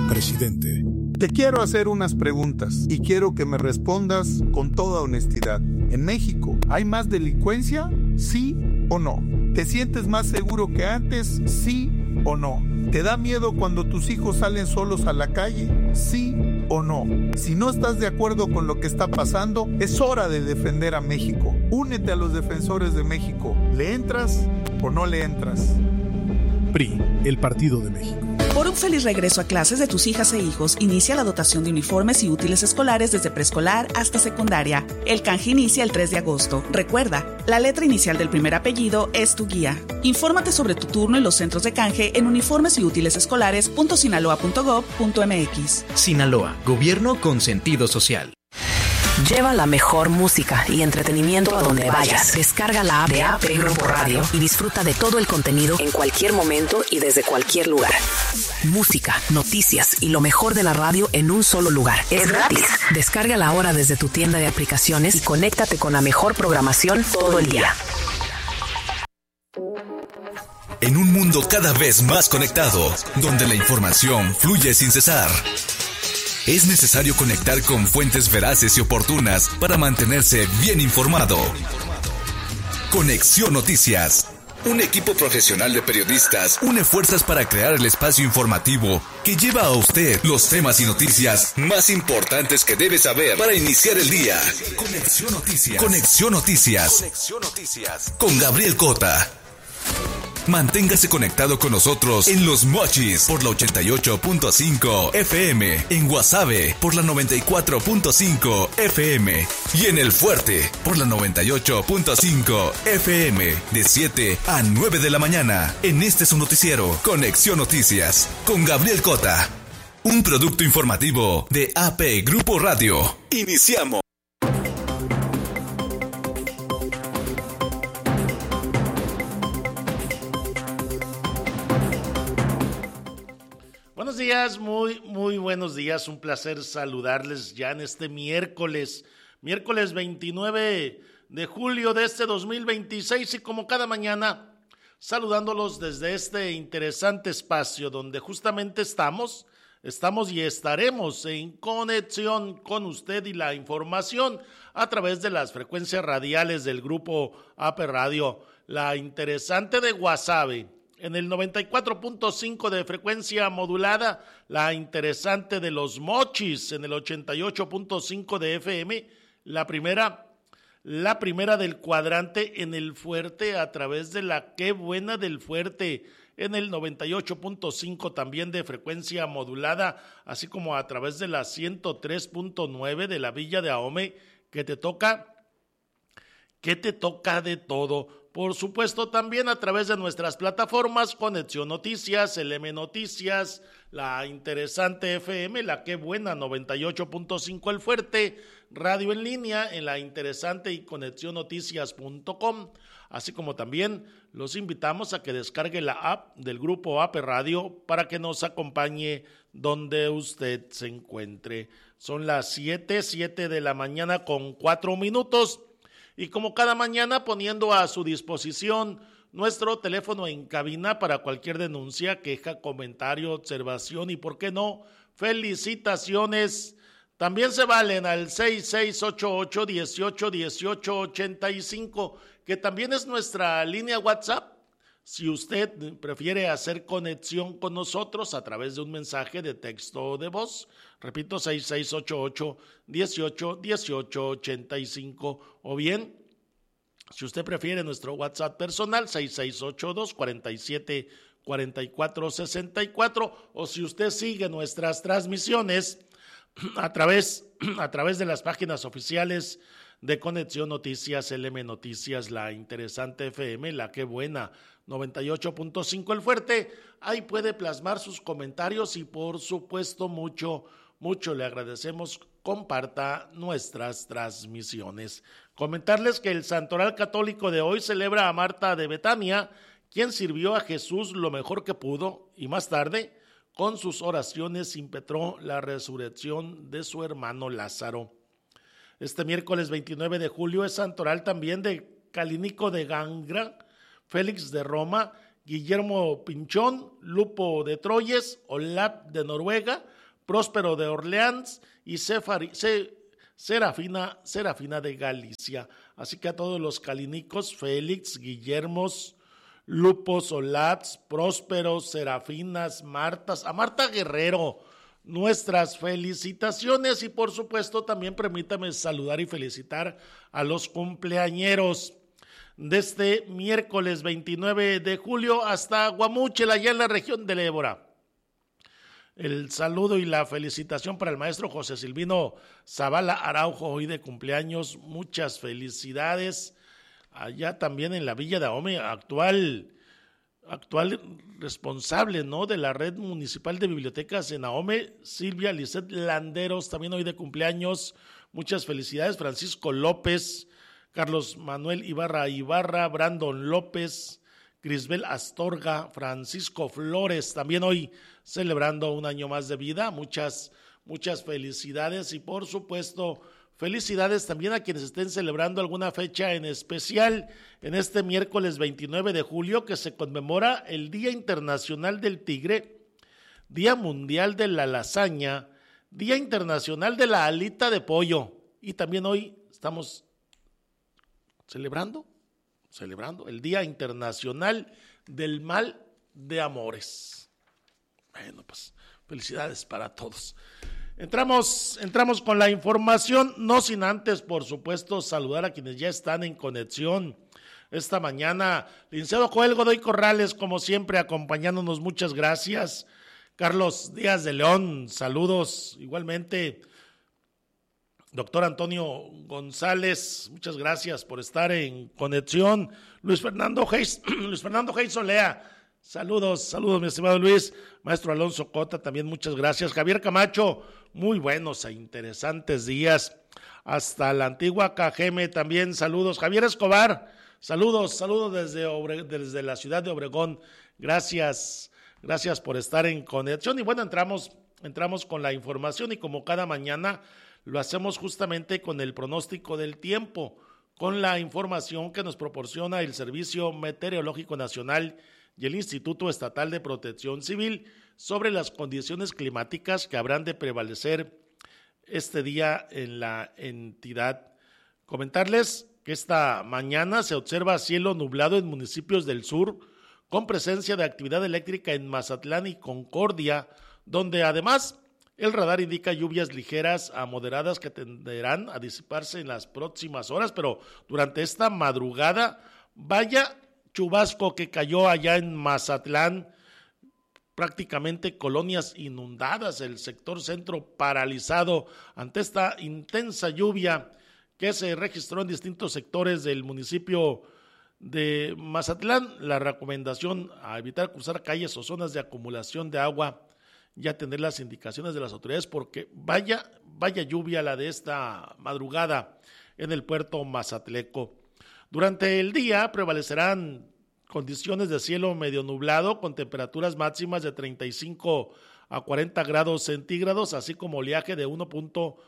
Presidente. Te quiero hacer unas preguntas y quiero que me respondas con toda honestidad. ¿En México hay más delincuencia? ¿Sí o no? ¿Te sientes más seguro que antes? ¿Sí o no? ¿Te da miedo cuando tus hijos salen solos a la calle? ¿Sí o no? Si no estás de acuerdo con lo que está pasando, es hora de defender a México. Únete a los defensores de México. ¿Le entras o no le entras? PRI, el Partido de México. Por un feliz regreso a clases de tus hijas e hijos, inicia la dotación de uniformes y útiles escolares desde preescolar hasta secundaria. El canje inicia el 3 de agosto. Recuerda, la letra inicial del primer apellido es tu guía. Infórmate sobre tu turno en los centros de canje en uniformesyútilesescolares.sinaloa.gov.mx. Sinaloa, gobierno con sentido social. Lleva la mejor música y entretenimiento a donde vayas. Descarga la app de AP Grupo Radio y disfruta de todo el contenido en cualquier momento y desde cualquier lugar. Música, noticias y lo mejor de la radio en un solo lugar. Es gratis. Descárgala ahora desde tu tienda de aplicaciones y conéctate con la mejor programación todo el día. En un mundo cada vez más conectado, donde la información fluye sin cesar, es necesario conectar con fuentes veraces y oportunas para mantenerse bien informado. Conexión Noticias. Un equipo profesional de periodistas une fuerzas para crear el espacio informativo que lleva a usted los temas y noticias más importantes que debe saber para iniciar el día. Conexión Noticias. Conexión Noticias. Conexión Noticias. Con Gabriel Cota. Manténgase conectado con nosotros en Los Mochis por la 88.5 FM, en Guasave por la 94.5 FM y en El Fuerte por la 98.5 FM de 7 a 9 de la mañana. En este su noticiero, Conexión Noticias, con Gabriel Cota. Un producto informativo de AP Grupo Radio. Iniciamos. Buenos días, muy buenos días, un placer saludarles ya en este miércoles 29 de julio de este 2026 y como cada mañana saludándolos desde este interesante espacio donde justamente estamos y estaremos en conexión con usted y la información a través de las frecuencias radiales del grupo AP Radio, la interesante de Guasave, en el 94.5 de frecuencia modulada, la interesante de Los Mochis, en el 88.5 de FM, la primera del cuadrante en el Fuerte a través de la Qué Buena del Fuerte, en el 98.5 también de frecuencia modulada, así como a través de la 103.9 de la Villa de Ahome, que te toca de todo. Por supuesto, también a través de nuestras plataformas, Conexión Noticias, LM Noticias, la interesante FM, la Qué Buena, 98.5 El Fuerte, radio en línea en la interesante y conexionnoticias.com, así como también los invitamos a que descargue la app del grupo AP Radio para que nos acompañe donde usted se encuentre. Son las 7 de la mañana con 4 minutos. Y como cada mañana poniendo a su disposición nuestro teléfono en cabina para cualquier denuncia, queja, comentario, observación y, ¿por qué no?, felicitaciones. También se valen al 6688-181885, que también es nuestra línea WhatsApp. Si usted prefiere hacer conexión con nosotros a través de un mensaje de texto o de voz, repito, 6688-181885, o bien, si usted prefiere nuestro WhatsApp personal, 6682-474464, o si usted sigue nuestras transmisiones a través de las páginas oficiales de Conexión Noticias, LM Noticias, la interesante FM, la Qué Buena, 98.5 El Fuerte, ahí puede plasmar sus comentarios y por supuesto mucho le agradecemos, comparta nuestras transmisiones. Comentarles que el Santoral Católico de hoy celebra a Marta de Betania, quien sirvió a Jesús lo mejor que pudo y más tarde con sus oraciones impetró la resurrección de su hermano Lázaro. Este miércoles 29 de julio es santoral también de Calínico de Gangra, Félix de Roma, Guillermo Pinchón, Lupo de Troyes, Olap de Noruega, Próspero de Orleans y Serafina de Galicia. Así que a todos los calinicos, Félix, Guillermos, Lupos, Olaps, Prósperos, Serafinas, Martas, a Marta Guerrero, nuestras felicitaciones y por supuesto también permítame saludar y felicitar a los cumpleañeros de este miércoles 29 de julio hasta Guamúchil, allá en la región de Ébora. El saludo y la felicitación para el maestro José Silvino Zavala Araujo, hoy de cumpleaños, muchas felicidades. Allá también en la Villa de Ahome, actual responsable, ¿no?, de la red municipal de bibliotecas en Ahome, Silvia Lisset Landeros, también hoy de cumpleaños, muchas felicidades. Francisco López, Carlos Manuel Ibarra, Brandon López, Crisbel Astorga, Francisco Flores, también hoy celebrando un año más de vida, muchas felicidades y por supuesto felicidades también a quienes estén celebrando alguna fecha en especial en este miércoles 29 de julio que se conmemora el Día Internacional del Tigre, Día Mundial de la Lasaña, Día Internacional de la Alita de Pollo y también hoy estamos celebrando el Día Internacional del Mal de Amores. Bueno, pues felicidades para todos. Entramos con la información, no sin antes, por supuesto, saludar a quienes ya están en conexión esta mañana. Licenciado Joel Godoy Corrales, como siempre, acompañándonos, muchas gracias. Carlos Díaz de León, saludos igualmente. Doctor Antonio González, muchas gracias por estar en conexión. Luis Fernando Geis Olea, saludos, mi estimado Luis. Maestro Alonso Cota, también muchas gracias. Javier Camacho, muy buenos e interesantes días. Hasta la antigua Cajeme también, saludos. Javier Escobar, saludos desde la ciudad de Obregón. Gracias por estar en conexión. Y bueno, entramos con la información y como cada mañana lo hacemos justamente con el pronóstico del tiempo, con la información que nos proporciona el Servicio Meteorológico Nacional y el Instituto Estatal de Protección Civil sobre las condiciones climáticas que habrán de prevalecer este día en la entidad. Comentarles que esta mañana se observa cielo nublado en municipios del sur, con presencia de actividad eléctrica en Mazatlán y Concordia, donde además el radar indica lluvias ligeras a moderadas que tenderán a disiparse en las próximas horas, pero durante esta madrugada, vaya chubasco que cayó allá en Mazatlán, prácticamente colonias inundadas, el sector centro paralizado ante esta intensa lluvia que se registró en distintos sectores del municipio de Mazatlán. La recomendación a evitar cruzar calles o zonas de acumulación de agua y atender las indicaciones de las autoridades porque vaya lluvia la de esta madrugada en el puerto mazatleco. Durante el día prevalecerán condiciones de cielo medio nublado con temperaturas máximas de 35 a 40 grados centígrados, así como oleaje de 1.5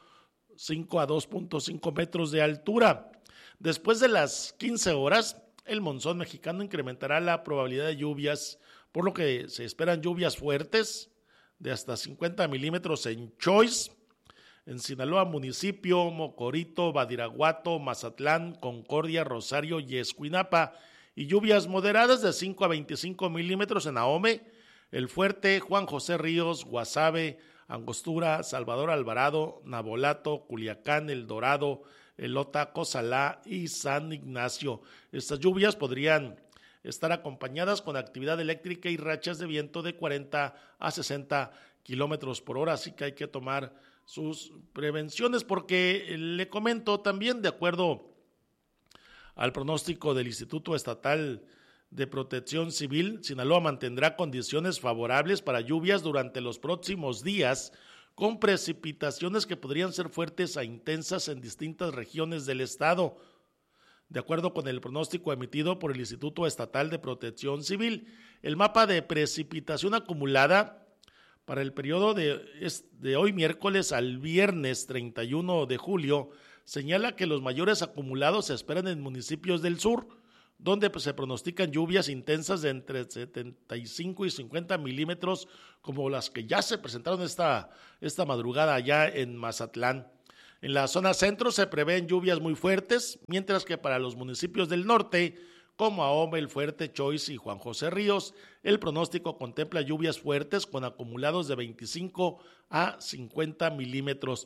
a 2.5 metros de altura. Después de las 15 horas, el monzón mexicano incrementará la probabilidad de lluvias, por lo que se esperan lluvias fuertes de hasta 50 milímetros en Choix, en Sinaloa municipio, Mocorito, Badiraguato, Mazatlán, Concordia, Rosario y Escuinapa, y lluvias moderadas de 5 a 25 milímetros en Ahome, El Fuerte, Juan José Ríos, Guasave, Angostura, Salvador Alvarado, Nabolato, Culiacán, El Dorado, Elota, Cozalá y San Ignacio. Estas lluvias podrían estar acompañadas con actividad eléctrica y rachas de viento de 40 a 60 kilómetros por hora, así que hay que tomar sus prevenciones porque le comento también, de acuerdo al pronóstico del Instituto Estatal de Protección Civil, Sinaloa mantendrá condiciones favorables para lluvias durante los próximos días, con precipitaciones que podrían ser fuertes a intensas en distintas regiones del estado. De acuerdo con el pronóstico emitido por el Instituto Estatal de Protección Civil, el mapa de precipitación acumulada para el periodo de hoy miércoles al viernes 31 de julio señala que los mayores acumulados se esperan en municipios del sur, donde pues, se pronostican lluvias intensas de entre 75 y 50 milímetros, como las que ya se presentaron esta madrugada allá en Mazatlán. En la zona centro se prevén lluvias muy fuertes, mientras que para los municipios del norte, como Ahome, El Fuerte, Choix y Juan José Ríos, el pronóstico contempla lluvias fuertes con acumulados de 25 a 50 milímetros.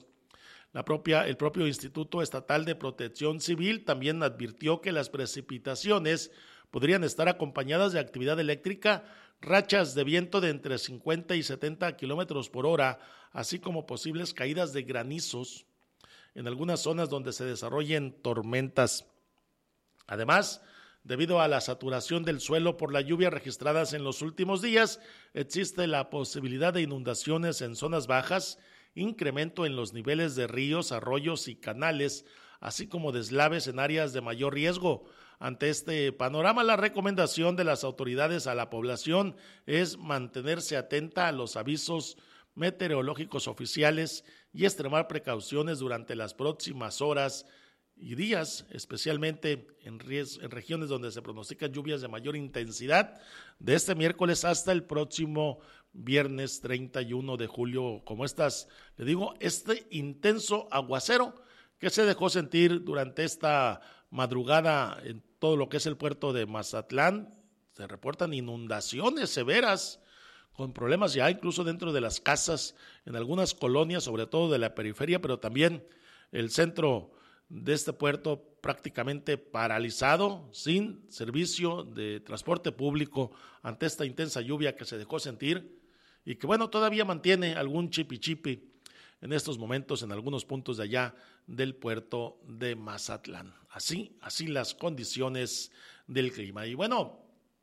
El propio Instituto Estatal de Protección Civil también advirtió que las precipitaciones podrían estar acompañadas de actividad eléctrica, rachas de viento de entre 50 y 70 kilómetros por hora, así como posibles caídas de granizos en algunas zonas donde se desarrollen tormentas. Además, debido a la saturación del suelo por la lluvia registradas en los últimos días, existe la posibilidad de inundaciones en zonas bajas, incremento en los niveles de ríos, arroyos y canales, así como deslaves en áreas de mayor riesgo. Ante este panorama, la recomendación de las autoridades a la población es mantenerse atenta a los avisos meteorológicos oficiales y extremar precauciones durante las próximas horas y días, especialmente en regiones donde se pronostican lluvias de mayor intensidad, de este miércoles hasta el próximo viernes 31 de julio, como le digo, este intenso aguacero que se dejó sentir durante esta madrugada en todo lo que es el puerto de Mazatlán. Se reportan inundaciones severas, con problemas ya incluso dentro de las casas, en algunas colonias, sobre todo de la periferia, pero también el centro de este puerto prácticamente paralizado, sin servicio de transporte público ante esta intensa lluvia que se dejó sentir y que bueno, todavía mantiene algún chipi en estos momentos en algunos puntos de allá del puerto de Mazatlán. Así las condiciones del clima. Y bueno,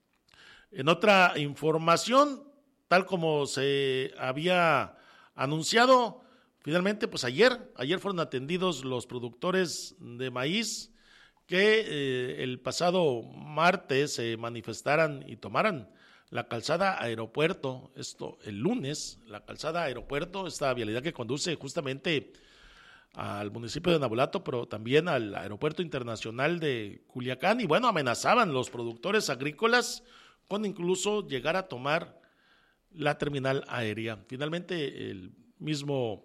en otra información, tal como se había anunciado, finalmente, pues ayer fueron atendidos los productores de maíz que el pasado martes se manifestaran y tomaran la calzada Aeropuerto, esto el lunes, la calzada Aeropuerto, esta vialidad que conduce justamente al municipio de Navolato, pero también al Aeropuerto Internacional de Culiacán, y bueno, amenazaban los productores agrícolas con incluso llegar a tomar la terminal aérea. Finalmente, el mismo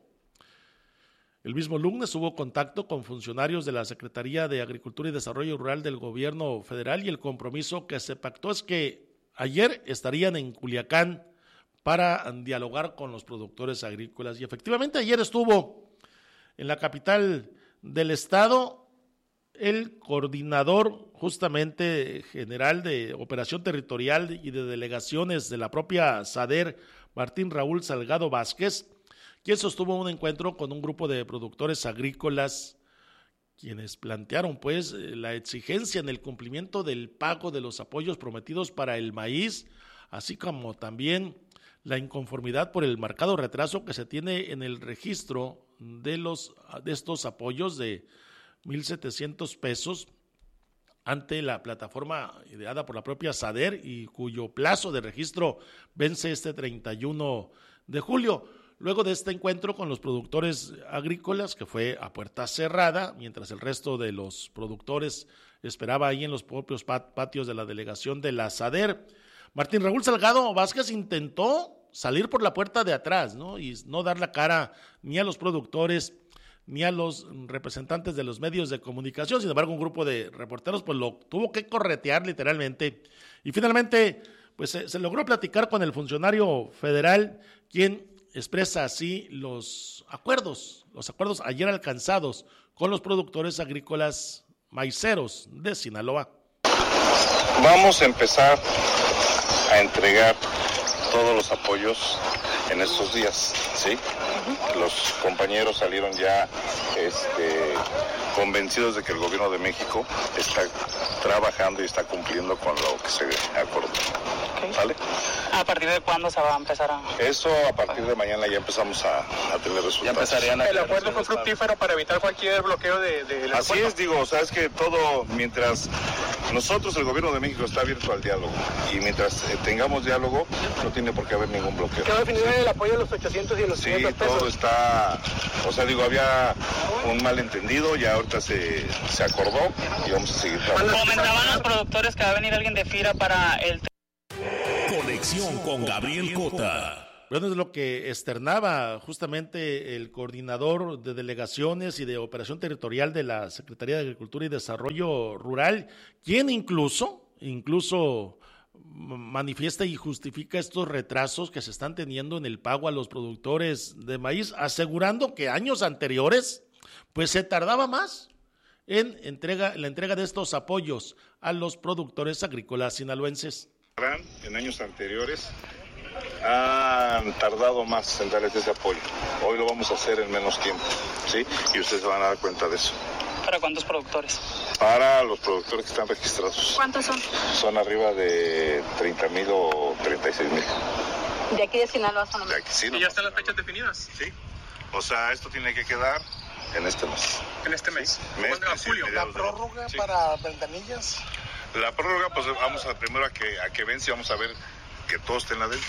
lunes hubo contacto con funcionarios de la Secretaría de Agricultura y Desarrollo Rural del Gobierno Federal y el compromiso que se pactó es que ayer estarían en Culiacán para dialogar con los productores agrícolas. Y efectivamente ayer estuvo en la capital del estado el coordinador justamente general de Operación Territorial y de Delegaciones de la propia SADER, Martín Raúl Salgado Vázquez, quien sostuvo un encuentro con un grupo de productores agrícolas, quienes plantearon pues la exigencia en el cumplimiento del pago de los apoyos prometidos para el maíz, así como también la inconformidad por el marcado retraso que se tiene en el registro de estos apoyos de 1,700 pesos ante la plataforma ideada por la propia SADER y cuyo plazo de registro vence este 31 de julio. Luego de este encuentro con los productores agrícolas, que fue a puerta cerrada, mientras el resto de los productores esperaba ahí en los propios patios de la delegación de la SADER, Martín Raúl Salgado Vázquez intentó salir por la puerta de atrás, ¿no? Y no dar la cara ni a los productores ni a los representantes de los medios de comunicación. Sin embargo, un grupo de reporteros pues lo tuvo que corretear literalmente. Y finalmente pues se logró platicar con el funcionario federal, quien expresa así los acuerdos ayer alcanzados con los productores agrícolas maiceros de Sinaloa. Vamos a empezar a entregar todos los apoyos en estos días, ¿sí? Los compañeros salieron ya convencidos de que el gobierno de México está trabajando y está cumpliendo con lo que se acordó. Okay. ¿Vale? ¿A partir de cuándo se va a empezar a...? Eso a partir de mañana ya empezamos a tener resultados. ¿El acuerdo fue fructífero para evitar cualquier bloqueo del Así acuerdo? Es, digo, sabes que todo, mientras Nosotros, el gobierno de México, está abierto al diálogo y mientras tengamos diálogo no tiene por qué haber ningún bloqueo. ¿Quedó definido el apoyo de los 800 y los 500 pesos? Sí, todo está, había un malentendido, ya ahorita se acordó y vamos a seguir trabajando. Comentaban los productores que va a venir alguien de FIRA para el... Conexión con Gabriel Cota. Bueno, es lo que externaba justamente el coordinador de delegaciones y de operación territorial de la Secretaría de Agricultura y Desarrollo Rural, quien incluso manifiesta y justifica estos retrasos que se están teniendo en el pago a los productores de maíz, asegurando que años anteriores pues se tardaba más en la entrega de estos apoyos a los productores agrícolas sinaloenses. En años anteriores han tardado más en darles ese apoyo. Hoy lo vamos a hacer en menos tiempo, ¿sí? Y ustedes se van a dar cuenta de eso. ¿Para cuántos productores? Para los productores que están registrados. ¿Cuántos son? Son arriba de 30,000 o 36,000. ¿De aquí de Sinaloa son? De aquí, sí, ¿Y ya están las fechas definidas? Sí. O sea, esto tiene que quedar en este mes. ¿En este mes? ¿Cuándo va julio? ¿La prórroga para ventanillas? La prórroga, pues vamos primero a que vence, vamos a ver que todos estén adentro.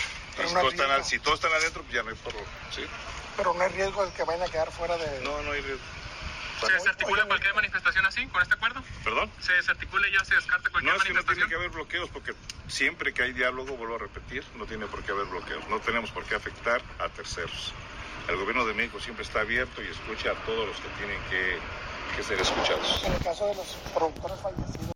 Si todos están adentro, pues ya no hay prórroga, ¿sí? Pero no hay riesgo de que vayan a quedar fuera de... No hay riesgo. ¿Se desarticula cualquier manifestación así, con este acuerdo? ¿Perdón? ¿Se desarticula y ya se descarta cualquier manifestación? No tiene que haber bloqueos, porque siempre que hay diálogo, vuelvo a repetir, no tiene por qué haber bloqueos. No tenemos por qué afectar a terceros. El gobierno de México siempre está abierto y escucha a todos los que tienen que ser escuchados. En el caso de los productores fallecidos.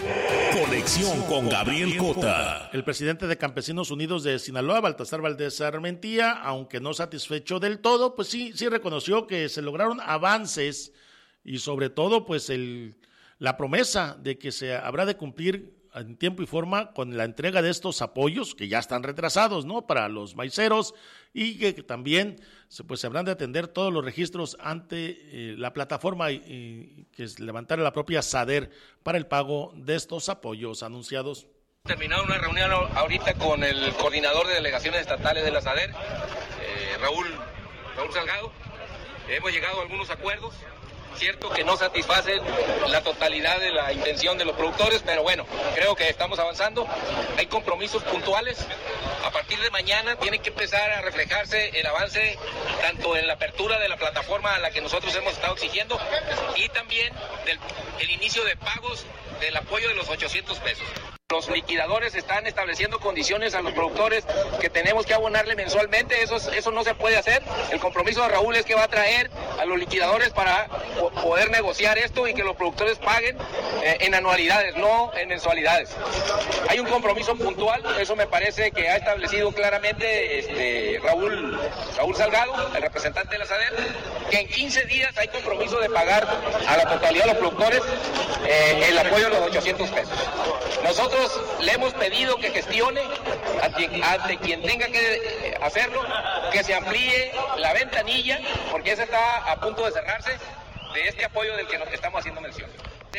Conexión con Gabriel Cota. El presidente de Campesinos Unidos de Sinaloa, Baltasar Valdés Armentía, aunque no satisfecho del todo, pues sí reconoció que se lograron avances y sobre todo pues la promesa de que se habrá de cumplir en tiempo y forma con la entrega de estos apoyos que ya están retrasados, ¿no?, para los maiceros, y que también se habrán de atender todos los registros ante la plataforma y que levantara la propia SADER para el pago de estos apoyos anunciados. Terminado una reunión ahorita con el coordinador de delegaciones estatales de la SADER, Raúl Salgado. Hemos llegado a algunos acuerdos. Cierto que no satisfacen la totalidad de la intención de los productores, pero bueno, creo que estamos avanzando. Hay compromisos puntuales. A partir de mañana tiene que empezar a reflejarse el avance tanto en la apertura de la plataforma a la que nosotros hemos estado exigiendo y también el inicio de pagos del apoyo de los 800 pesos. Los liquidadores están estableciendo condiciones a los productores que tenemos que abonarle mensualmente. Eso no se puede hacer. El compromiso de Raúl es que va a traer a los liquidadores para poder negociar esto y que los productores paguen en anualidades, no en mensualidades. Hay un compromiso puntual, eso me parece que ha establecido claramente Raúl Salgado, el representante de la SADER, que en 15 días hay compromiso de pagar a la totalidad de los productores el apoyo de los 800 pesos. Nosotros le hemos pedido que gestione ante quien tenga que hacerlo, que se amplíe la ventanilla, porque esa está a punto de cerrarse, de este apoyo del que nos estamos haciendo mención.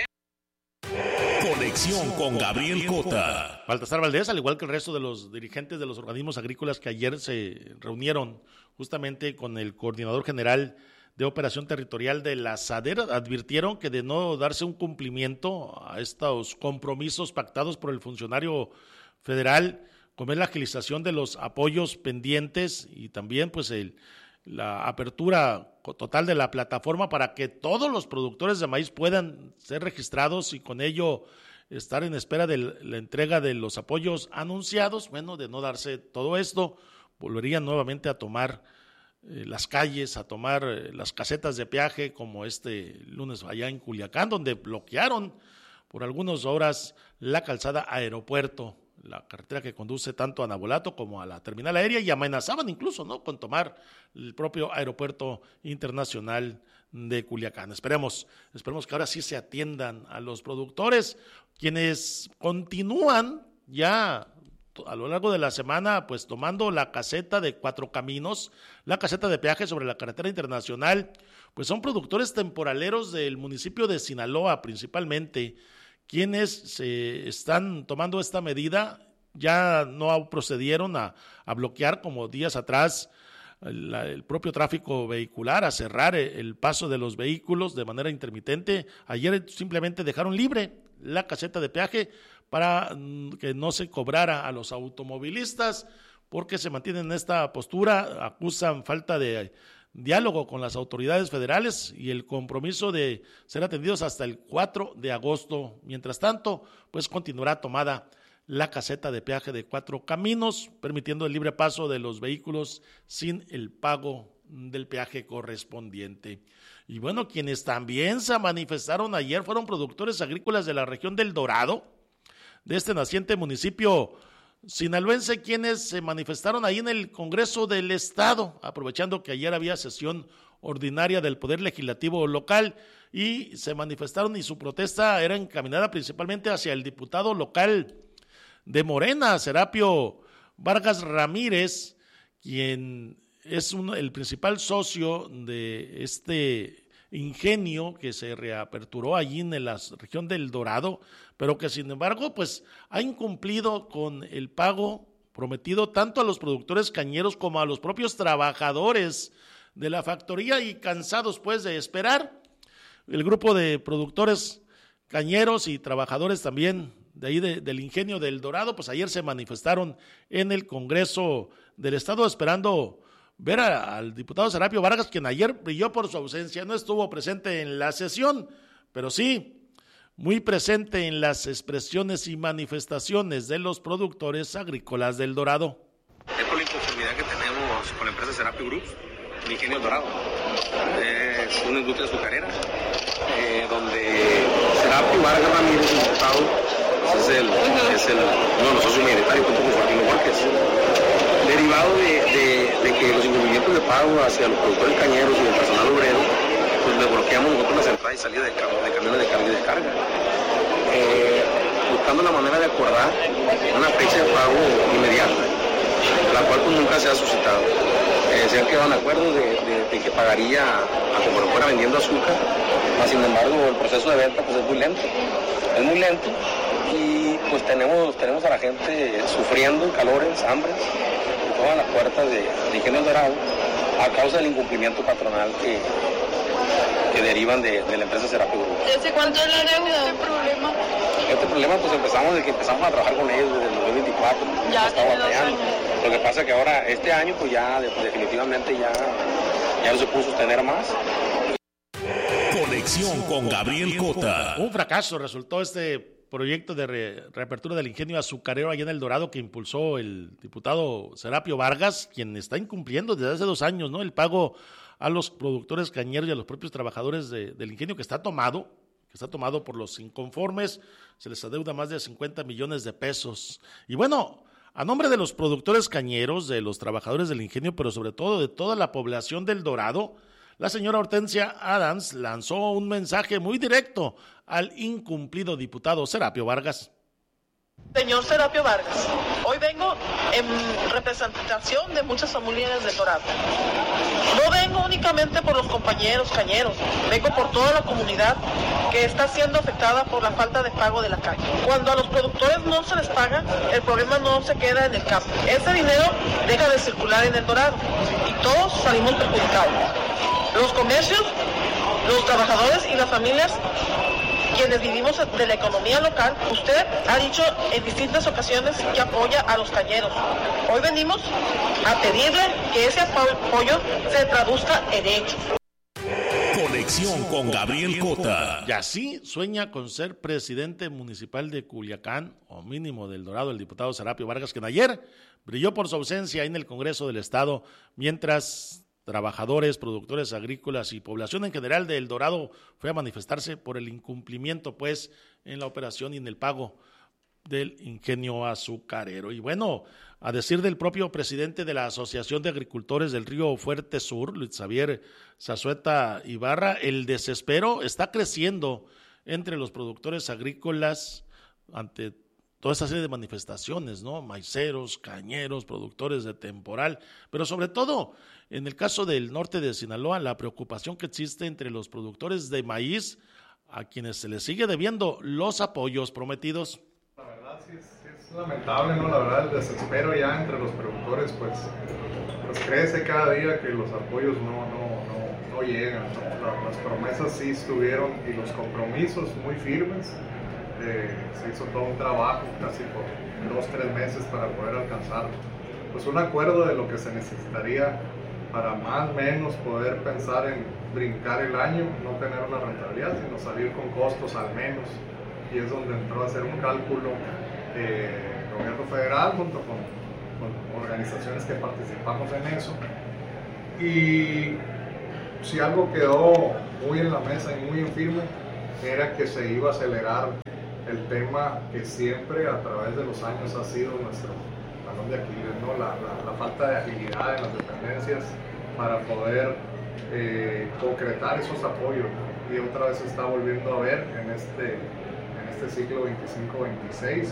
Conexión con Gabriel Cota. Baltasar Valdés, al igual que el resto de los dirigentes de los organismos agrícolas que ayer se reunieron justamente con el coordinador general de operación territorial de la SADER, advirtieron que de no darse un cumplimiento a estos compromisos pactados por el funcionario federal, como es la agilización de los apoyos pendientes y también pues la apertura total de la plataforma para que todos los productores de maíz puedan ser registrados y con ello estar en espera de la entrega de los apoyos anunciados. Bueno, de no darse todo esto, volverían nuevamente a tomar las calles, a tomar las casetas de peaje, como este lunes allá en Culiacán, donde bloquearon por algunas horas la calzada Aeropuerto, la carretera que conduce tanto a Navolato como a la terminal aérea, y amenazaban incluso, ¿no?, con tomar el propio Aeropuerto Internacional de Culiacán. Esperemos que ahora sí se atiendan a los productores, quienes continúan ya a lo largo de la semana pues tomando la caseta de Cuatro Caminos, la caseta de peaje sobre la carretera internacional. Pues son productores temporaleros del municipio de Sinaloa principalmente, quienes se están tomando esta medida. Ya no procedieron a bloquear como días atrás el propio tráfico vehicular, a cerrar el paso de los vehículos de manera intermitente. Ayer simplemente dejaron libre la caseta de peaje para que no se cobrara a los automovilistas, porque se mantienen en esta postura, acusan falta de diálogo con las autoridades federales y el compromiso de ser atendidos hasta el 4 de agosto. Mientras tanto, pues continuará tomada la caseta de peaje de 4 caminos, permitiendo el libre paso de los vehículos sin el pago del peaje correspondiente. Y bueno, quienes también se manifestaron ayer fueron productores agrícolas de la región del Dorado, de este naciente municipio sinaloense, quienes se manifestaron ahí en el Congreso del Estado, aprovechando que ayer había sesión ordinaria del Poder Legislativo local, y se manifestaron y su protesta era encaminada principalmente hacia el diputado local de Morena, Serapio Vargas Ramírez, quien es el principal socio de este ingenio que se reaperturó allí en la región del Dorado, pero que sin embargo pues ha incumplido con el pago prometido tanto a los productores cañeros como a los propios trabajadores de la factoría, y cansados pues de esperar. El grupo de productores cañeros y trabajadores también de ahí del ingenio del Dorado, pues ayer se manifestaron en el Congreso del Estado esperando ver al diputado Serapio Vargas, quien ayer brilló por su ausencia, no estuvo presente en la sesión, pero sí muy presente en las expresiones y manifestaciones de los productores agrícolas del Dorado. Es por la inconformidad que tenemos con la empresa Serapio Group, el ingenio del Dorado. Es una industria azucarera, donde Serapio Vargas Ramírez, diputado, es uno de los socios mayoritarios junto con Joaquín Márquez. Derivado de que los incumplimientos de pago hacia los productores cañeros y el personal obrero, pues le bloqueamos nosotros las entradas y salidas de camiones de carga y descarga. Buscando la manera de acordar una fecha de pago inmediata, la cual pues nunca se ha suscitado. Se han quedado en acuerdo de que pagaría a como fuera vendiendo azúcar, mas sin embargo el proceso de venta pues es muy lento y pues tenemos a la gente sufriendo calores, hambres, en todas las puertas de Ingenio Dorado a causa del incumplimiento patronal que derivan de la empresa Serapio Group. ¿Desde cuánto es la deuda? Este problema pues empezamos desde que empezamos a trabajar con ellos desde el 2024. Ya estaba batallando. Lo que pasa es que ahora, este año, pues ya definitivamente ya no se pudo sostener más. Conexión con Gabriel Cota. Un fracaso resultó este proyecto de reapertura del ingenio azucarero allá en El Dorado que impulsó el diputado Serapio Vargas, quien está incumpliendo desde hace 2 años, ¿no?, el pago a los productores cañeros y a los propios trabajadores del ingenio, que está tomado por los inconformes. Se les adeuda más de 50 millones de pesos. Y bueno, a nombre de los productores cañeros, de los trabajadores del ingenio, pero sobre todo de toda la población del Dorado, la señora Hortensia Adams lanzó un mensaje muy directo al incumplido diputado Serapio Vargas. Señor Serapio Vargas, hoy vengo en representación de muchas familias del Dorado. No vengo únicamente por los compañeros cañeros, vengo por toda la comunidad que está siendo afectada por la falta de pago de la calle. Cuando a los productores no se les paga, el problema no se queda en el campo. Ese dinero deja de circular en el Dorado y todos salimos perjudicados. Los comercios, los trabajadores y las familias quienes vivimos de la economía local. Usted ha dicho en distintas ocasiones que apoya a los cañeros. Hoy venimos a pedirle que ese apoyo se traduzca en hechos. Conexión con Gabriel Cota. Y así sueña con ser presidente municipal de Culiacán, o mínimo del Dorado, el diputado Serapio Vargas, quien ayer brilló por su ausencia en el Congreso del Estado, mientras trabajadores, productores agrícolas y población en general de El Dorado fue a manifestarse por el incumplimiento pues en la operación y en el pago del ingenio azucarero. Y bueno, a decir del propio presidente de la Asociación de Agricultores del Río Fuerte Sur, Luis Xavier Zazueta Ibarra, el desespero está creciendo entre los productores agrícolas ante toda esta serie de manifestaciones, ¿no? Maiceros, cañeros, productores de temporal, pero sobre todo en el caso del norte de Sinaloa, la preocupación que existe entre los productores de maíz, a quienes se les sigue debiendo los apoyos prometidos. La verdad sí es lamentable, ¿no? La verdad el desespero ya entre los productores pues crece cada día, que los apoyos no llegan, ¿no? Las promesas sí estuvieron y los compromisos muy firmes. se hizo todo un trabajo casi por 2-3 meses para poder alcanzar pues un acuerdo de lo que se necesitaría para más o menos poder pensar en brincar el año, no tener una rentabilidad, sino salir con costos al menos. Y es donde entró a hacer un cálculo el gobierno federal junto con organizaciones que participamos en eso. Y si algo quedó muy en la mesa y muy en firme, era que se iba a acelerar el tema que siempre a través de los años ha sido nuestro talón de Aquiles, ¿no? La falta de agilidad en las dependencias para poder concretar esos apoyos, ¿no? Y otra vez se está volviendo a ver en este ciclo 25-26.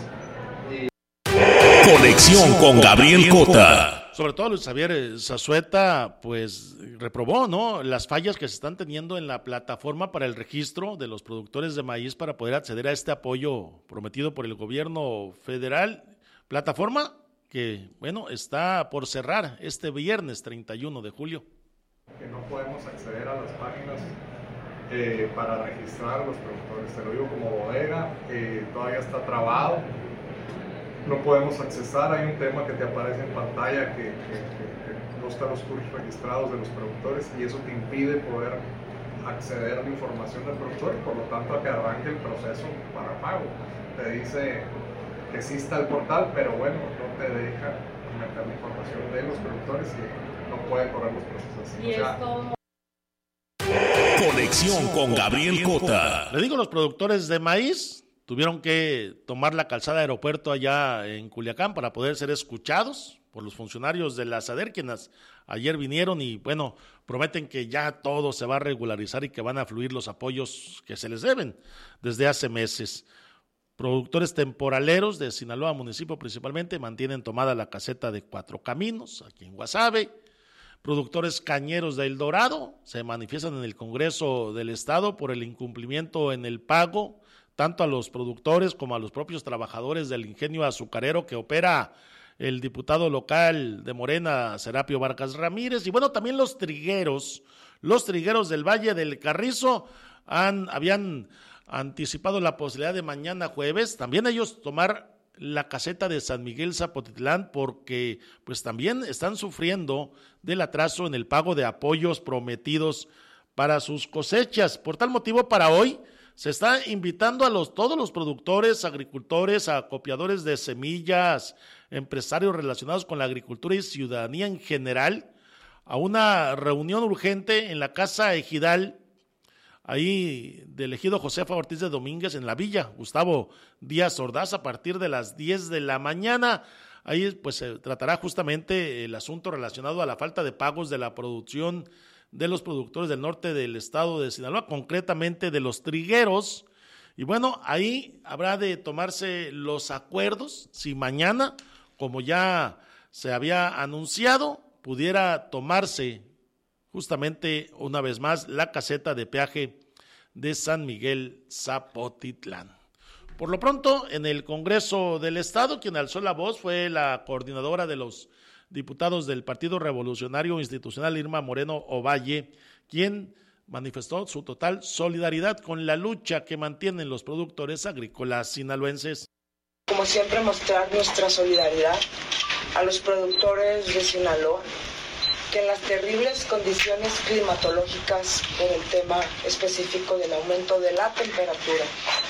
Conexión con Gabriel Cota. Sobre todo Luis Javier Zazueta, pues reprobó, ¿no?, las fallas que se están teniendo en la plataforma para el registro de los productores de maíz para poder acceder a este apoyo prometido por el gobierno federal. Plataforma que, bueno, está por cerrar este viernes 31 de julio. Que no podemos acceder a las páginas para registrar a los productores. Te lo digo como bodega, todavía está trabado. No podemos accesar, hay un tema que te aparece en pantalla que no están los cursos registrados de los productores y eso te impide poder acceder a la información del productor y por lo tanto a que arranque el proceso para pago. Te dice que sí está el portal, pero bueno, no te deja meter la información de los productores y no puede correr los procesos. Y Conexión con Gabriel Cota. Le digo, los productores de maíz tuvieron que tomar la calzada de aeropuerto allá en Culiacán para poder ser escuchados por los funcionarios de la SADER, quienes ayer vinieron y, bueno, prometen que ya todo se va a regularizar y que van a fluir los apoyos que se les deben desde hace meses. Productores temporaleros de Sinaloa, municipio principalmente, mantienen tomada la caseta de Cuatro Caminos, aquí en Guasave. Productores cañeros de El Dorado se manifiestan en el Congreso del Estado por el incumplimiento en el pago tanto a los productores como a los propios trabajadores del ingenio azucarero que opera el diputado local de Morena, Serapio Vargas Ramírez. Y bueno, también los trigueros del Valle del Carrizo habían anticipado la posibilidad de mañana jueves, también ellos tomar la caseta de San Miguel Zapotitlán, porque pues también están sufriendo del atraso en el pago de apoyos prometidos para sus cosechas. Por tal motivo, para hoy se está invitando a todos los productores, agricultores, acopiadores de semillas, empresarios relacionados con la agricultura y ciudadanía en general a una reunión urgente en la Casa Ejidal, ahí del ejido Josefa Ortiz de Domínguez, en la Villa Gustavo Díaz Ordaz, a partir de las 10 de la mañana. Ahí pues se tratará justamente el asunto relacionado a la falta de pagos de la producción de los productores del norte del estado de Sinaloa, concretamente de los trigueros. Y bueno, ahí habrá de tomarse los acuerdos, si mañana, como ya se había anunciado, pudiera tomarse justamente una vez más la caseta de peaje de San Miguel Zapotitlán. Por lo pronto, en el Congreso del Estado, quien alzó la voz fue la coordinadora de los diputados del Partido Revolucionario Institucional, Irma Moreno Ovalle, quien manifestó su total solidaridad con la lucha que mantienen los productores agrícolas sinaloenses. Como siempre, mostrar nuestra solidaridad a los productores de Sinaloa, que en las terribles condiciones climatológicas, por el tema específico del aumento de la temperatura,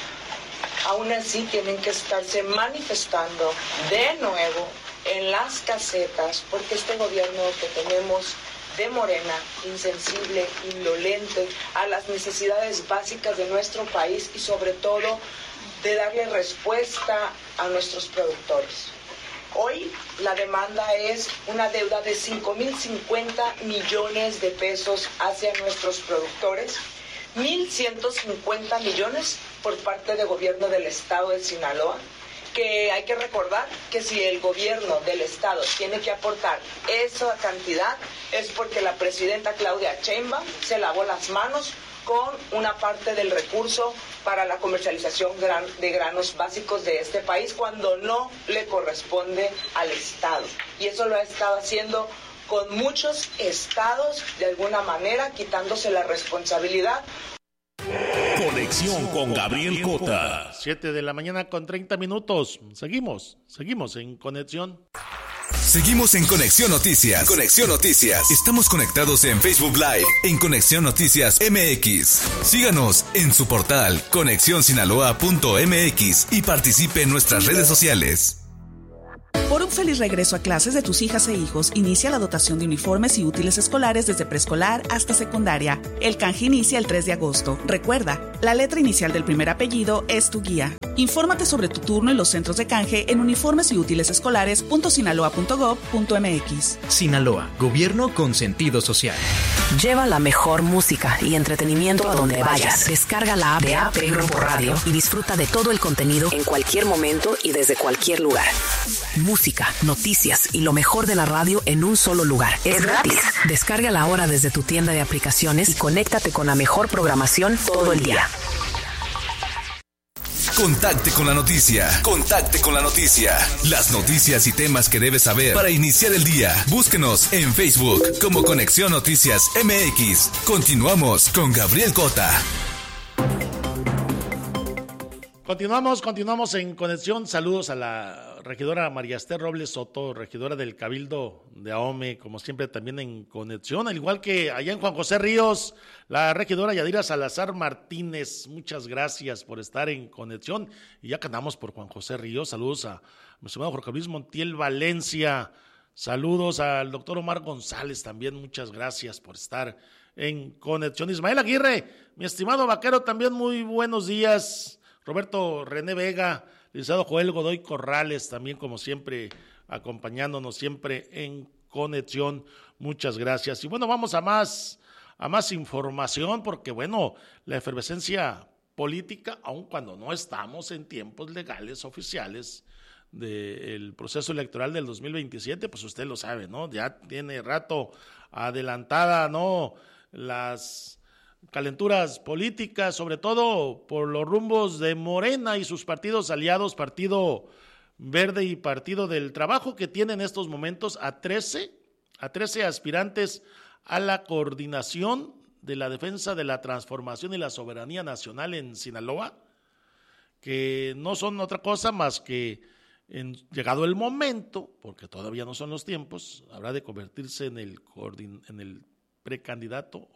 aún así tienen que estarse manifestando de nuevo en las casetas, porque este gobierno que tenemos de Morena, insensible, indolente a las necesidades básicas de nuestro país y sobre todo de darle respuesta a nuestros productores. Hoy la demanda es una deuda de 5.050 millones de pesos hacia nuestros productores, 1.150 millones por parte del gobierno del estado de Sinaloa, que hay que recordar que si el gobierno del estado tiene que aportar esa cantidad es porque la presidenta Claudia Sheinbaum se lavó las manos con una parte del recurso para la comercialización de granos básicos de este país cuando no le corresponde al estado. Y eso lo ha estado haciendo con muchos estados, de alguna manera, quitándose la responsabilidad. Conexión con Gabriel Cota. 7 de la mañana con 30 minutos. Seguimos en conexión. Seguimos en Conexión Noticias. Conexión Noticias. Estamos conectados en Facebook Live, en Conexión Noticias MX. Síganos en su portal conexionsinaloa.mx y participe en nuestras redes sociales. Por un feliz regreso a clases de tus hijas e hijos, inicia la dotación de uniformes y útiles escolares desde preescolar hasta secundaria. El canje inicia el 3 de agosto. Recuerda, la letra inicial del primer apellido es tu guía. Infórmate sobre tu turno en los centros de canje en uniformesyútilesescolares.sinaloa.gov.mx. Sinaloa, gobierno con sentido social. Lleva la mejor música y entretenimiento a donde vayas. Descarga la app de AP Grupo Radio y disfruta de todo el contenido en cualquier momento y desde cualquier lugar. Música, noticias y lo mejor de la radio en un solo lugar. Es gratis. Descárgala ahora desde tu tienda de aplicaciones y conéctate con la mejor programación todo el día. Contacte con la noticia. Contacte con la noticia. Las noticias y temas que debes saber para iniciar el día. Búsquenos en Facebook como Conexión Noticias MX. Continuamos con Gabriel Cota. Continuamos en conexión. Saludos a la regidora María Esther Robles Soto, regidora del Cabildo de Ahome, como siempre también en conexión, al igual que allá en Juan José Ríos, la regidora Yadira Salazar Martínez. Muchas gracias por estar en conexión. Y ya que andamos por Juan José Ríos, saludos a mi estimado Jorge Luis Montiel Valencia, saludos al doctor Omar González también, muchas gracias por estar en conexión. Ismael Aguirre, mi estimado vaquero, también muy buenos días. Roberto René Vega, licenciado Joel Godoy Corrales, también como siempre acompañándonos siempre en conexión. Muchas gracias. Y bueno, vamos a más información, porque bueno, la efervescencia política, aun cuando no estamos en tiempos legales oficiales del proceso electoral del 2027, pues usted lo sabe, ¿no? Ya tiene rato adelantada, ¿no? Las calenturas políticas, sobre todo por los rumbos de Morena y sus partidos aliados, Partido Verde y Partido del Trabajo, que tienen en estos momentos a 13 aspirantes a la coordinación de la defensa de la transformación y la soberanía nacional en Sinaloa, que no son otra cosa más que, llegado el momento, porque todavía no son los tiempos, habrá de convertirse en el precandidato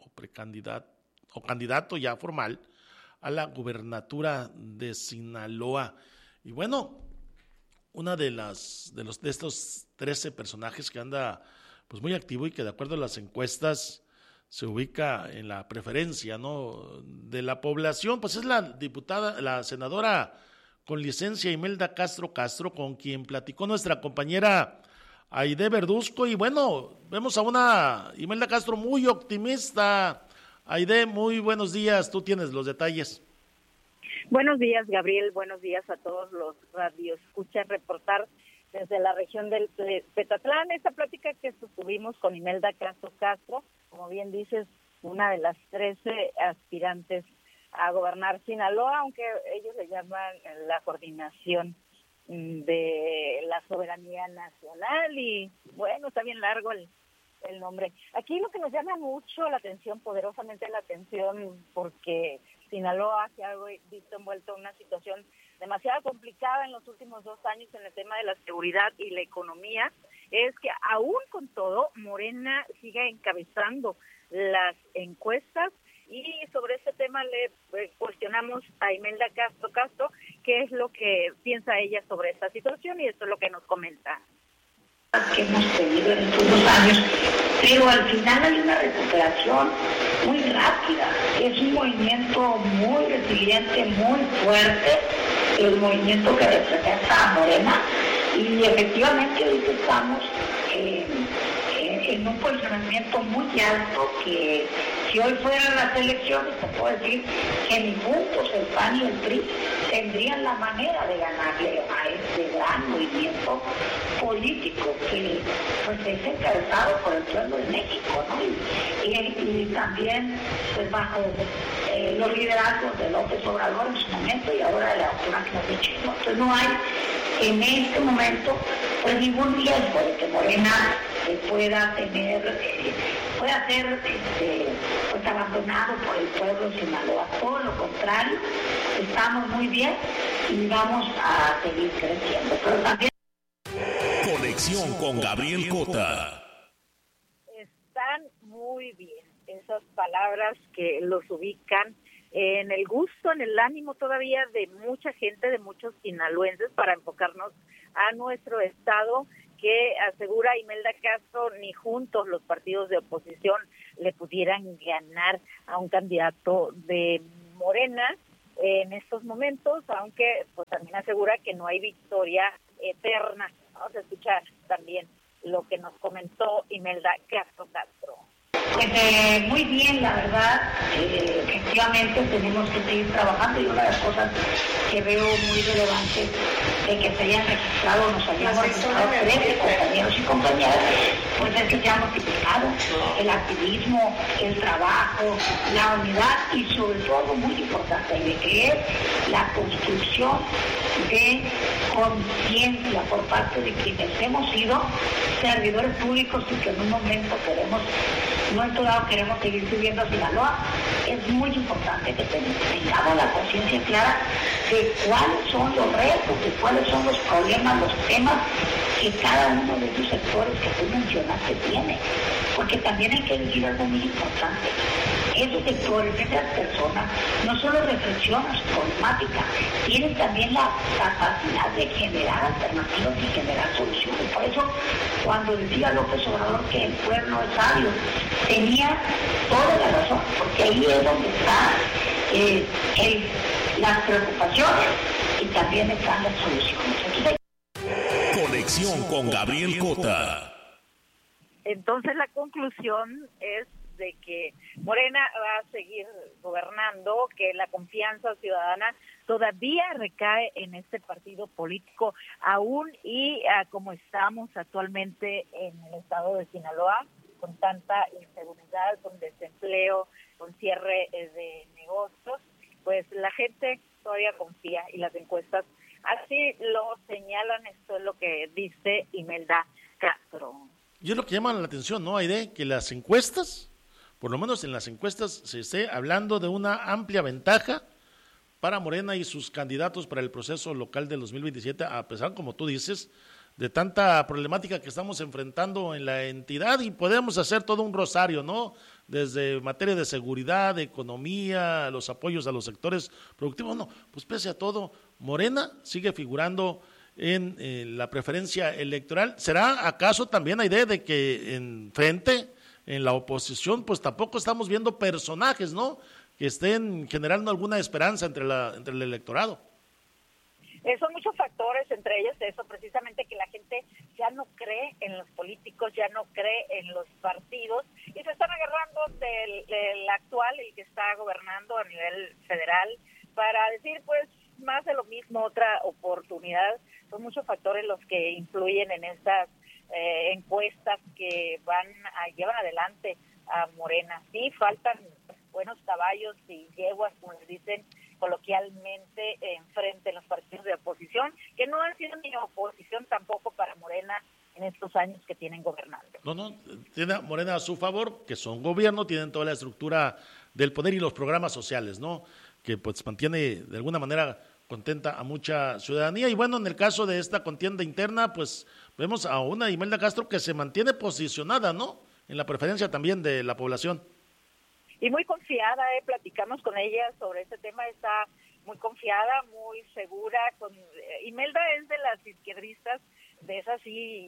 o candidato ya formal a la gubernatura de Sinaloa. Y bueno, una de estos 13 personajes que anda pues muy activo y que de acuerdo a las encuestas se ubica en la preferencia, ¿no?, de la población, pues es la senadora con licencia Imelda Castro, con quien platicó nuestra compañera Aide Verduzco. Y bueno, vemos a una Imelda Castro muy optimista. Aide, muy buenos días, tú tienes los detalles. Buenos días, Gabriel, buenos días a todos los radioescuchas. Reportar desde la región del Petatlán esta plática que tuvimos con Imelda Castro, como bien dices, una de las 13 aspirantes a gobernar Sinaloa, aunque ellos le llaman la coordinación de la soberanía nacional, y bueno, está bien largo el nombre. Aquí lo que nos llama mucho la atención, poderosamente la atención, porque Sinaloa se ha visto envuelto en una situación demasiado complicada en los últimos 2 años en el tema de la seguridad y la economía, es que aún con todo, Morena sigue encabezando las encuestas. Y sobre este tema le cuestionamos a Imelda Castro qué es lo que piensa ella sobre esta situación, y esto es lo que nos comenta. Que hemos tenido en estos 2 años, pero al final hay una recuperación muy rápida. Es un movimiento muy resiliente, muy fuerte, el movimiento que representa a Morena, y efectivamente ahorita estamos en un posicionamiento muy alto, que si hoy fueran las elecciones, te puedo decir que ni juntos el PAN y el PRI tendrían la manera de ganarle a este gran movimiento político que pues es encabezado por el pueblo de México, ¿no? Y también pues bajo los liderazgos de López Obrador en su momento, y ahora de la doctora Claudia Sheinbaum. Entonces no hay en este momento pues ningún riesgo de que Morena pueda tener pueda ser pues abandonado por el pueblo de Sinaloa. Todo lo contrario, estamos muy bien y vamos a seguir creciendo. Pero también Conexión con Gabriel Cota. Están muy bien esas palabras que los ubican en el gusto, en el ánimo todavía de mucha gente, de muchos sinaloenses, para enfocarnos a nuestro estado, que asegura Imelda Castro, ni juntos los partidos de oposición le pudieran ganar a un candidato de Morena en estos momentos, aunque pues también asegura que no hay victoria eterna. Vamos a escuchar también lo que nos comentó Imelda Castro. Pues muy bien, la verdad, efectivamente tenemos que seguir trabajando, y una de las cosas que veo muy relevantes de que se hayan registrado, nos hayamos registrado 13 compañeros y compañeras, pues es que se ha multiplicado el activismo, el trabajo, la unidad y sobre todo, muy importante, de que es la construcción de conciencia por parte de quienes hemos sido servidores públicos y que en un momento queremos seguir subiendo a Sinaloa. Es muy importante que tengamos la conciencia clara de cuáles son los retos, de cuáles son los problemas, los temas que cada uno de esos sectores que tú mencionaste tiene. Porque también hay que decir algo muy importante. Esos sectores, esas personas, no solo reflexionan su problemática, tienen también la capacidad de generar alternativas y generar soluciones. Por eso, cuando decía López Obrador que el pueblo es sabio, tenía toda la razón, porque ahí es donde están las preocupaciones y también están las soluciones. Conexión con Gabriel Cota. Entonces la conclusión es de que Morena va a seguir gobernando, que la confianza ciudadana todavía recae en este partido político, aún y como estamos actualmente en el estado de Sinaloa, con tanta inseguridad, con desempleo, con cierre de negocios, pues la gente todavía confía y las encuestas así lo señalan. Esto es lo que dice Imelda Castro. Y es lo que llama la atención, ¿no, Aide? Que las encuestas, por lo menos en las encuestas, se esté hablando de una amplia ventaja para Morena y sus candidatos para el proceso local del 2027, a pesar, como tú dices, de tanta problemática que estamos enfrentando en la entidad, y podemos hacer todo un rosario, ¿no? Desde materia de seguridad, de economía, los apoyos a los sectores productivos. No, pues pese a todo, Morena sigue figurando en la preferencia electoral. ¿Será acaso también la idea de que en frente, en la oposición, pues tampoco estamos viendo personajes, ¿no?, que estén generando alguna esperanza entre el electorado? Son muchos factores, entre ellos eso, precisamente que la gente ya no cree en los políticos, ya no cree en los partidos, y se están agarrando del actual, el que está gobernando a nivel federal, para decir, pues, más de lo mismo, otra oportunidad. Son muchos factores los que influyen en estas encuestas que llevan adelante a Morena. Sí, faltan buenos caballos y yeguas, como les dicen coloquialmente, enfrente de los partidos de oposición, que no han sido ni oposición tampoco para Morena en estos años que tienen gobernando. No, tiene Morena a su favor, que son gobierno, tienen toda la estructura del poder y los programas sociales, ¿no?, que pues mantiene de alguna manera contenta a mucha ciudadanía. Y bueno, en el caso de esta contienda interna, pues vemos a una Imelda Castro que se mantiene posicionada, ¿no?, en la preferencia también de la población. Y muy confiada, platicamos con ella sobre este tema, está muy confiada, muy segura. Imelda es de las izquierdistas, de esas sí,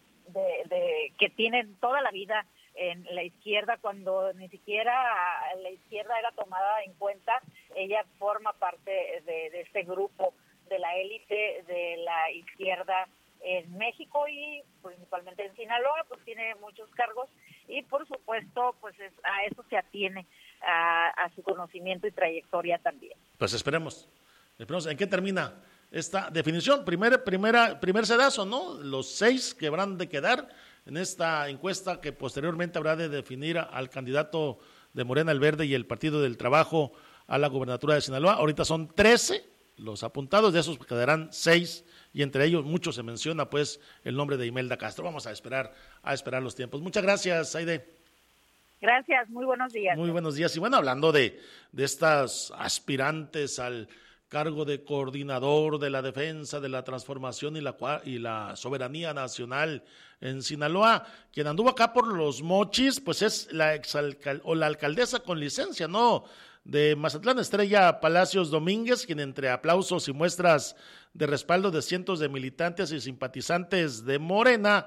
de que tienen toda la vida en la izquierda, cuando ni siquiera la izquierda era tomada en cuenta. Ella forma parte de este grupo, de la élite de la izquierda en México y principalmente en Sinaloa, pues tiene muchos cargos y por supuesto pues a eso se atiene, a su conocimiento y trayectoria también. Pues esperemos en qué termina esta definición, primer sedazo, ¿no? Los 6 que habrán de quedar en esta encuesta que posteriormente habrá de definir al candidato de Morena, el Verde y el Partido del Trabajo a la gubernatura de Sinaloa. Ahorita son 13 los apuntados, de esos quedarán 6 y entre ellos muchos se menciona pues el nombre de Imelda Castro. Vamos a esperar los tiempos. Muchas gracias, Aide. Gracias, muy buenos días. Muy buenos días. Y bueno, hablando de estas aspirantes al cargo de coordinador de la defensa, de la transformación y la soberanía nacional en Sinaloa, quien anduvo acá por los Mochis, pues es la alcaldesa con licencia, ¿no?, de Mazatlán, Estrella Palacios Domínguez, quien entre aplausos y muestras de respaldo de cientos de militantes y simpatizantes de Morena,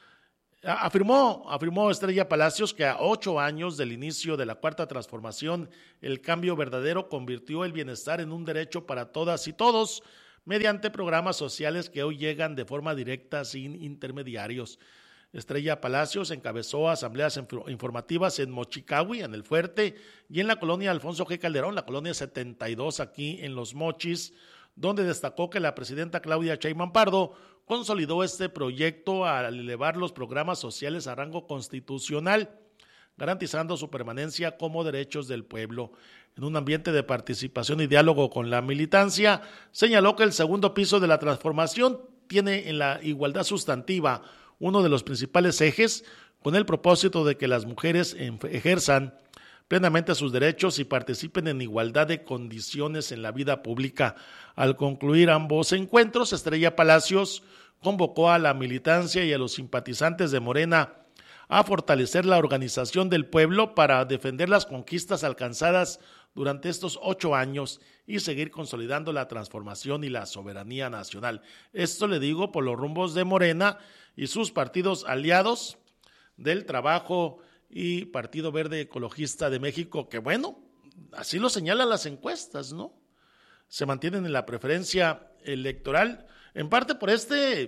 afirmó Estrella Palacios que a 8 años del inicio de la Cuarta Transformación, el cambio verdadero convirtió el bienestar en un derecho para todas y todos, mediante programas sociales que hoy llegan de forma directa sin intermediarios. Estrella Palacios encabezó asambleas informativas en Mochicahui, en El Fuerte, y en la colonia Alfonso G. Calderón, la colonia 72 aquí en Los Mochis, donde destacó que la presidenta Claudia Sheinbaum Pardo consolidó este proyecto al elevar los programas sociales a rango constitucional, garantizando su permanencia como derechos del pueblo. En un ambiente de participación y diálogo con la militancia, señaló que el segundo piso de la transformación tiene en la igualdad sustantiva uno de los principales ejes, con el propósito de que las mujeres ejerzan plenamente sus derechos y participen en igualdad de condiciones en la vida pública. Al concluir ambos encuentros, Estrella Palacios convocó a la militancia y a los simpatizantes de Morena a fortalecer la organización del pueblo para defender las conquistas alcanzadas durante estos 8 años y seguir consolidando la transformación y la soberanía nacional. Esto le digo por los rumbos de Morena y sus partidos aliados del Trabajo y Partido Verde Ecologista de México, que bueno, así lo señalan las encuestas, ¿no? Se mantienen en la preferencia electoral, en parte por esta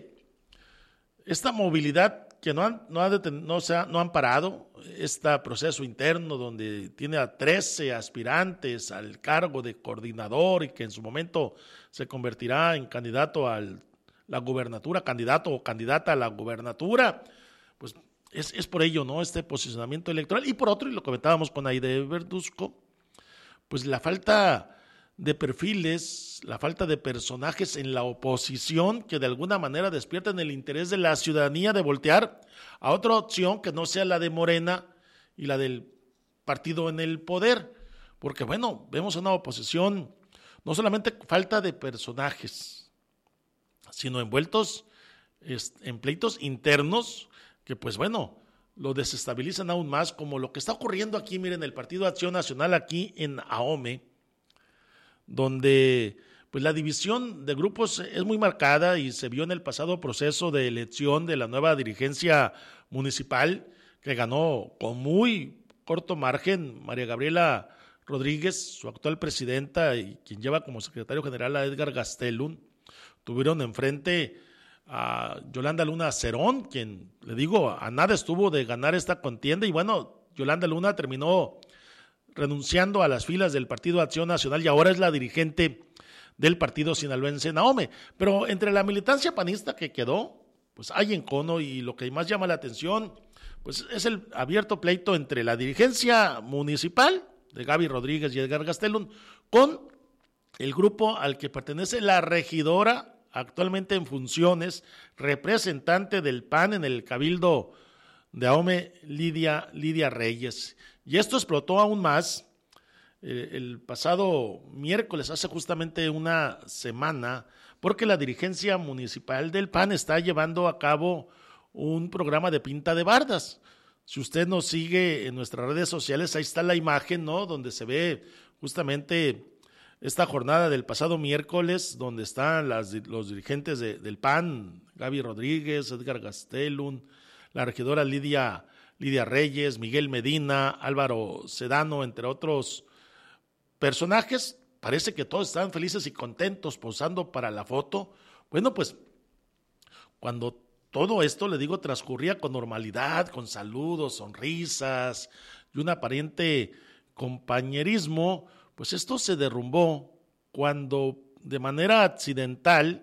movilidad que no han parado, este proceso interno donde tiene a 13 aspirantes al cargo de coordinador y que en su momento se convertirá en candidato a la gubernatura, candidato o candidata a la gubernatura, pues es por ello, ¿no?, este posicionamiento electoral. Y por otro, y lo comentábamos con Aide Verduzco, pues la falta de perfiles, la falta de personajes en la oposición que de alguna manera despiertan el interés de la ciudadanía de voltear a otra opción que no sea la de Morena y la del partido en el poder, porque bueno, vemos una oposición, no solamente falta de personajes, sino envueltos en pleitos internos que pues bueno, lo desestabilizan aún más, como lo que está ocurriendo aquí, miren, el Partido Acción Nacional aquí en Ahome, donde pues la división de grupos es muy marcada y se vio en el pasado proceso de elección de la nueva dirigencia municipal, que ganó con muy corto margen María Gabriela Rodríguez, su actual presidenta, y quien lleva como secretario general a Edgar Gastelum. Tuvieron enfrente a Yolanda Luna Cerón, quien, le digo, a nada estuvo de ganar esta contienda, y bueno, Yolanda Luna terminó renunciando a las filas del Partido Acción Nacional y ahora es la dirigente del partido sinaloense en Ahome. Pero entre la militancia panista que quedó, pues hay encono, y lo que más llama la atención pues es el abierto pleito entre la dirigencia municipal de Gaby Rodríguez y Edgar Gastelum con el grupo al que pertenece la regidora actualmente en funciones, representante del PAN en el Cabildo de Ahome, Lidia Reyes. Y esto explotó aún más el pasado miércoles, hace justamente una semana, porque la dirigencia municipal del PAN está llevando a cabo un programa de pinta de bardas. Si usted nos sigue en nuestras redes sociales, ahí está la imagen, ¿no?, donde se ve justamente esta jornada del pasado miércoles, donde están los dirigentes del PAN, Gaby Rodríguez, Edgar Gastelum, la regidora Lidia Reyes, Miguel Medina, Álvaro Sedano, entre otros personajes. Parece que todos están felices y contentos posando para la foto. Bueno, pues cuando todo esto, le digo, transcurría con normalidad, con saludos, sonrisas y un aparente compañerismo, pues esto se derrumbó cuando de manera accidental,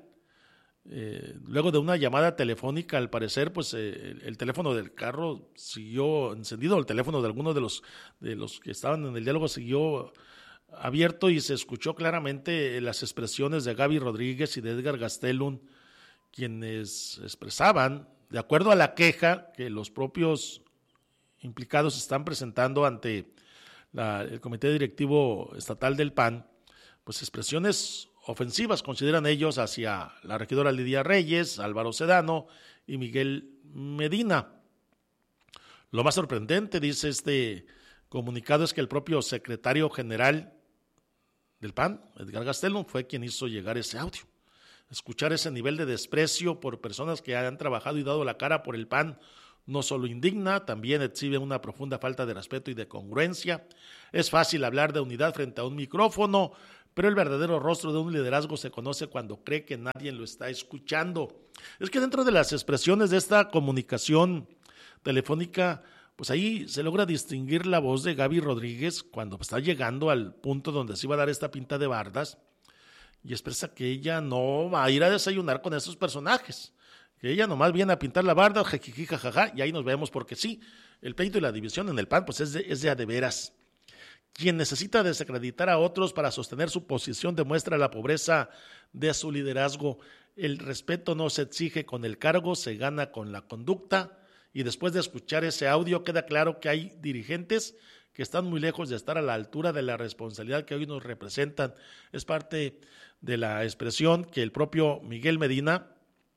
luego de una llamada telefónica, al parecer, pues el teléfono del carro siguió encendido, el teléfono de algunos de los que estaban en el diálogo siguió abierto y se escuchó claramente las expresiones de Gaby Rodríguez y de Edgar Gastelum, quienes expresaban, de acuerdo a la queja que los propios implicados están presentando ante el Comité Directivo Estatal del PAN, pues expresiones ofensivas, consideran ellos, hacia la regidora Lidia Reyes, Álvaro Sedano y Miguel Medina. Lo más sorprendente, dice este comunicado, es que el propio secretario general del PAN, Edgar Gastelum, fue quien hizo llegar ese audio. Escuchar ese nivel de desprecio por personas que han trabajado y dado la cara por el PAN no solo indigna, también exhibe una profunda falta de respeto y de congruencia. Es fácil hablar de unidad frente a un micrófono, pero el verdadero rostro de un liderazgo se conoce cuando cree que nadie lo está escuchando. Es que dentro de las expresiones de esta comunicación telefónica, pues ahí se logra distinguir la voz de Gaby Rodríguez cuando está llegando al punto donde se iba a dar esta pinta de bardas, y expresa que ella no va a ir a desayunar con esos personajes, que ella nomás viene a pintar la barda, jajiji, jajaja, y ahí nos vemos, porque sí, el pleito y la división en el PAN pues es de a de veras. Quien necesita desacreditar a otros para sostener su posición demuestra la pobreza de su liderazgo. El respeto no se exige con el cargo, se gana con la conducta, y después de escuchar ese audio queda claro que hay dirigentes que están muy lejos de estar a la altura de la responsabilidad que hoy nos representan. Es parte de la expresión que el propio Miguel Medina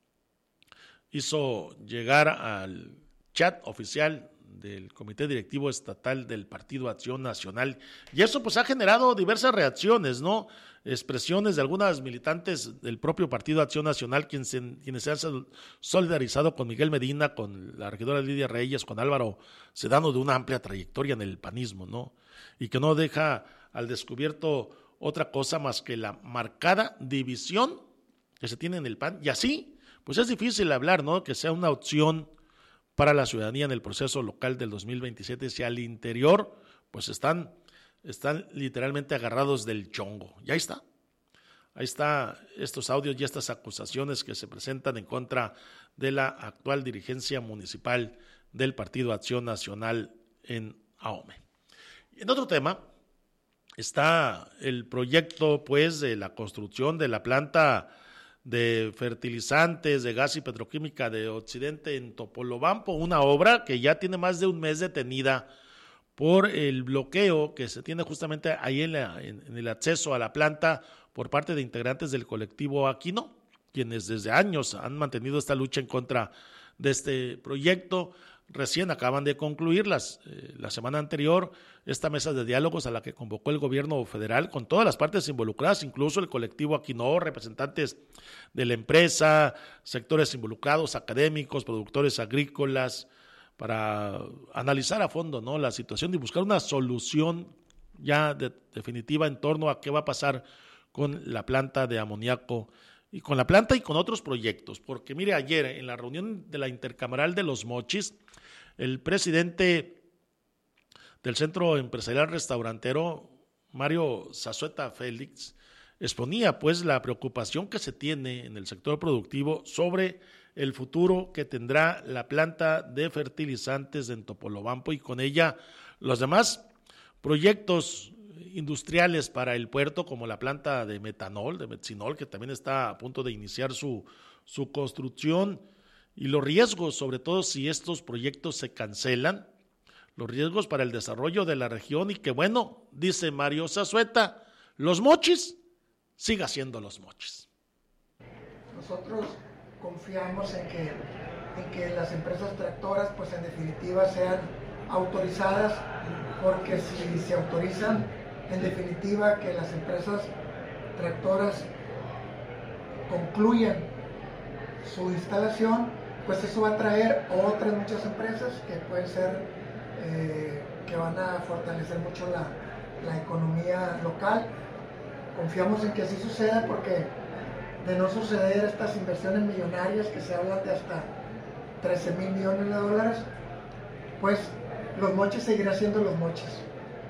hizo llegar al chat oficial del Comité Directivo Estatal del Partido Acción Nacional, y eso pues ha generado diversas reacciones, ¿no? Expresiones de algunas militantes del propio Partido Acción Nacional, quienes se han solidarizado con Miguel Medina, con la regidora Lidia Reyes, con Álvaro Sedano, de una amplia trayectoria en el panismo, ¿no? Y que no deja al descubierto otra cosa más que la marcada división que se tiene en el PAN, y así pues es difícil hablar, ¿no?, que sea una opción para la ciudadanía en el proceso local del 2027, si al interior pues están literalmente agarrados del chongo. Y ahí está estos audios y estas acusaciones que se presentan en contra de la actual dirigencia municipal del Partido Acción Nacional en Ahome. En otro tema está el proyecto pues de la construcción de la planta de fertilizantes, de gas y petroquímica de Occidente en Topolobampo, una obra que ya tiene más de un mes detenida por el bloqueo que se tiene justamente ahí en el acceso a la planta por parte de integrantes del colectivo Aquino, quienes desde años han mantenido esta lucha en contra de este proyecto. Recién acaban de concluir la semana anterior esta mesa de diálogos a la que convocó el gobierno federal con todas las partes involucradas, incluso el colectivo Aquino, representantes de la empresa, sectores involucrados, académicos, productores agrícolas, para analizar a fondo, ¿no?, la situación y buscar una solución ya definitiva en torno a qué va a pasar con la planta de amoníaco y con la planta y con otros proyectos. Porque mire, ayer en la reunión de la Intercamaral de Los Mochis, el presidente del Centro Empresarial Restaurantero, Mario Zazueta Félix, exponía pues la preocupación que se tiene en el sector productivo sobre el futuro que tendrá la planta de fertilizantes en Topolobampo y con ella los demás proyectos industriales para el puerto, como la planta de metanol, de metsinol, que también está a punto de iniciar su construcción, y los riesgos, sobre todo si estos proyectos se cancelan, los riesgos para el desarrollo de la región, y que bueno, dice Mario Zazueta, Los Mochis siga siendo Los Mochis. Nosotros confiamos en que las empresas tractoras pues en definitiva sean autorizadas, porque si se autorizan, en definitiva que las empresas tractoras concluyan su instalación, pues eso va a traer otras muchas empresas que pueden ser que van a fortalecer mucho la economía local. Confiamos en que así suceda, porque de no suceder estas inversiones millonarias que se hablan de hasta 13,000 millones de dólares, pues Los Mochis seguirá siendo Los Mochis.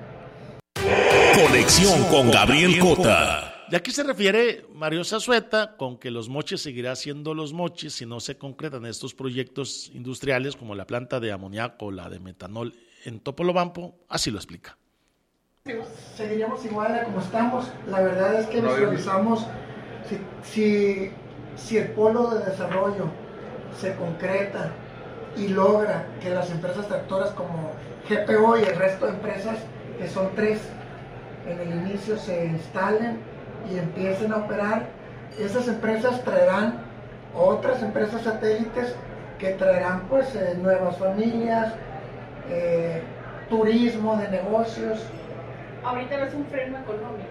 Conexión con Gabriel Cota. ¿Y a qué se refiere Mario Zazueta con que Los Mochis seguirá siendo Los Mochis si no se concretan estos proyectos industriales como la planta de amoníaco o la de metanol en Topolobampo? Así lo explica. Seguiríamos igual a como estamos. La verdad es que visualizamos si el polo de desarrollo se concreta y logra que las empresas tractoras como GPO y el resto de empresas, que son 3, en el inicio se instalen y empiecen a operar. Esas empresas traerán otras empresas satélites que traerán pues nuevas familias, turismo de negocios. Ahorita ves un freno económico.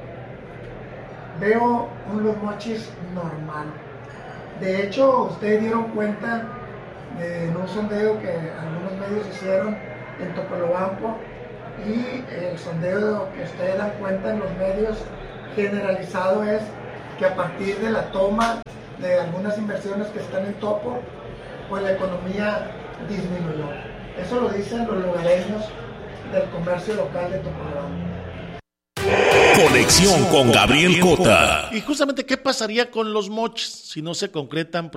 Veo un Los Mochis normal. De hecho, ustedes dieron cuenta en un sondeo que algunos medios hicieron en Topolobampo, y el sondeo que ustedes dan cuenta en los medios generalizado es que a partir de la toma de algunas inversiones que están en Topo, pues la economía disminuyó. Eso lo dicen los lugareños del comercio local de Topolobampo. Conexión con Gabriel Cota. Y justamente, ¿qué pasaría con Los Mochis si no se concretan